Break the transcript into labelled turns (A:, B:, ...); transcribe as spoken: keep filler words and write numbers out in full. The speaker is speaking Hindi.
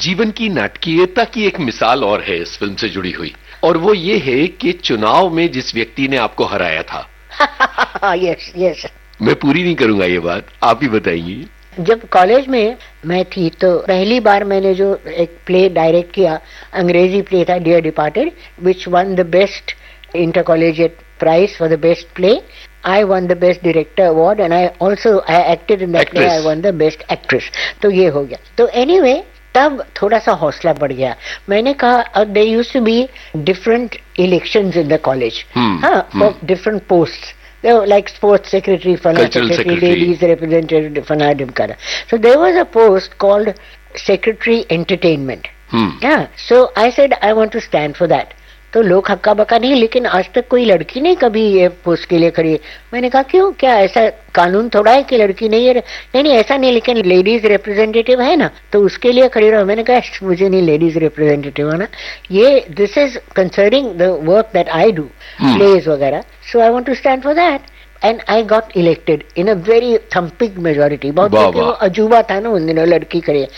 A: जीवन की नाटकीयता की एक मिसाल और है इस फिल्म से जुड़ी हुई, और वो ये है कि चुनाव में जिस व्यक्ति ने आपको हराया था।
B: यस यस,
A: मैं पूरी नहीं करूंगा ये बात, आप ही बताइए।
B: जब कॉलेज में मैं थी तो पहली बार मैंने जो एक प्ले डायरेक्ट किया, अंग्रेजी प्ले था, dear departed, which one the best inter collegiate prize for the best play. I won the best director award and I also I acted in that play. I won the best actress. तो ये हो गया. तो anyway तब थोड़ा सा हौसला बढ़ गया. मैंने कहा there used to be different elections in the college.
A: hmm.
B: हाँ,
A: hmm.
B: for different posts. They were like sports secretary, fana secretary, secretary, ladies representative, fana dimkara. So there was a post called secretary entertainment.
A: hmm.
B: Yeah. So I said I want to stand for that. तो लोग हक्का बक्का नहीं, लेकिन आज तक कोई लड़की नहीं कभी ये पोस्ट के लिए खड़ी है. मैंने कहा क्यों, क्या ऐसा कानून थोड़ा है कि लड़की नहीं है? नहीं नहीं ऐसा नहीं, लेकिन लेडीज रिप्रेजेंटेटिव है ना, तो उसके लिए खड़ी रहो. मैंने कहा मुझे नहीं लेडीज रिप्रेजेंटेटिव है ना, ये this is concerning the work that I do, pledge वगैरह. सो I want to stand for that and I got elected in a very thumping majority. बहुत अजूबा था ना उन दिनों, लड़की खड़ी है.